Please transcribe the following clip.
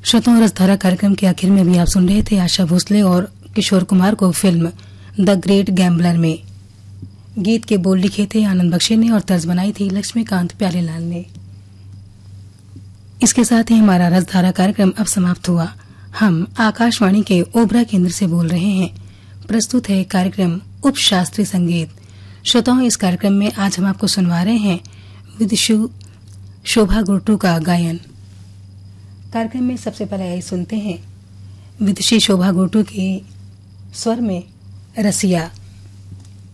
श्रोताओं, रसधारा कार्यक्रम के आखिर में भी आप सुन रहे थे आशा भोसले और किशोर कुमार को फिल्म द ग्रेट गैम्बलर में। गीत के बोल लिखे थे आनंद बख्शे ने और तर्ज बनाई थी लक्ष्मीकांत प्यारेलाल ने। इसके साथ ही हमारा रसधारा कार्यक्रम अब समाप्त हुआ। हम आकाशवाणी के ओबरा केंद्र से बोल रहे हैं। प्रस्तुत है कार्यक्रम उप शास्त्रीय संगीत। श्रोताओं, इस कार्यक्रम में आज हम आपको सुनवा रहे हैं विदुषी शोभा गुरटू का गायन। कार्यक्रम में सबसे पहले आइए सुनते हैं विदुषी शोभा गुरटू के स्वर में रसिया।